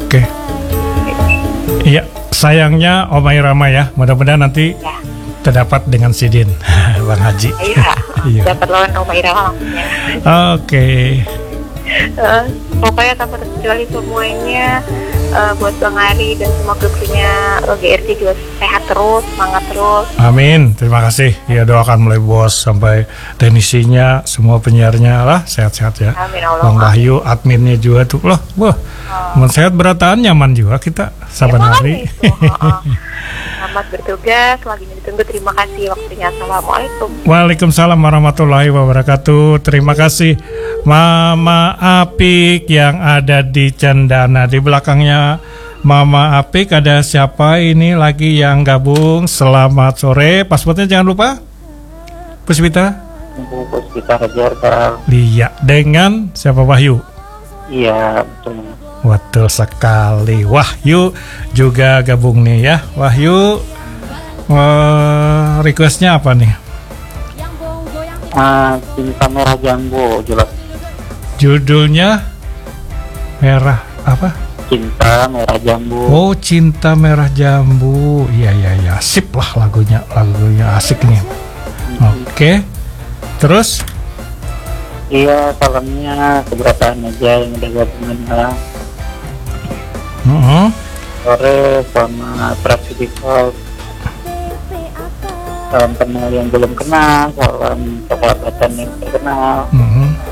Oke. Iya, sayangnya Oma Irama ya. Mudah-mudahan nanti Ya. terdapat dengan Sidin, Bang Haji. Iya, Iya. dapat lawan Oma Irama maksudnya. Oke. Pokoknya tanpa terkecuali semuanya, buat Bang Ari dan semua kru-krunya GRC juga sehat terus, semangat terus. Amin. Terima kasih. Ya, doakan mulai bos sampai teknisinya, semua penyiarnya lah sehat-sehat ya. Amin Allah. Bang Wahyu, adminnya juga tuh loh. Wah, sehat berataan nyaman juga kita saban hari. Selamat bertugas, lagi ditunggu. Terima kasih waktunya. Assalamualaikum. Waalaikumsalam warahmatullahi wabarakatuh. Terima kasih Mama Apik yang ada di Cendana. Di belakangnya Mama Apik ada siapa ini lagi yang gabung? Selamat sore. Pasportnya jangan lupa. Puspita. Puspita Rajarta. Iya, dengan siapa Wahyu? Iya, betul. Betul sekali. Wahyu juga gabung nih ya. Wahyu, requestnya apa nih? Cinta Merah Jambu, jelas. Judulnya merah apa? Cinta Merah Jambu. Oh, Cinta Merah Jambu. Iya. Sip lah lagunya asik nih. Oke. Terus? Iya, salamnya keberatan aja yang udah gabungan lah. Sore sama Prasidikal. Salam kenal yang belum kenal, salam coklat yang belum kenal.